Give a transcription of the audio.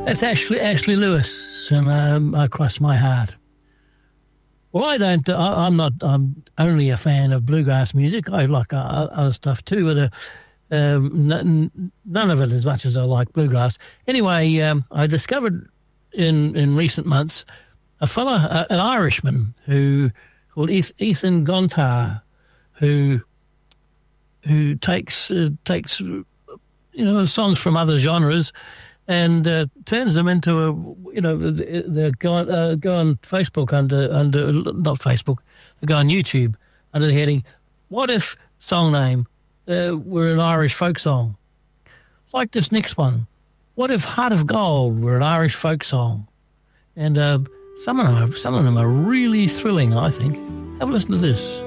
That's Ashley Lewis, and I Cross My Heart. Well, I'm only a fan of bluegrass music. I like other stuff too, but none of it as much as I like bluegrass. Anyway, I discovered in recent months a fella, an Irishman called Ethan Gontar, who takes songs from other genres and turns them into they go on Facebook not Facebook, they go on YouTube under the heading, "What if song name were an Irish folk song?" Like this next one, "What if Heart of Gold were an Irish folk song?" And some of them are really thrilling, I think. Have a listen to this.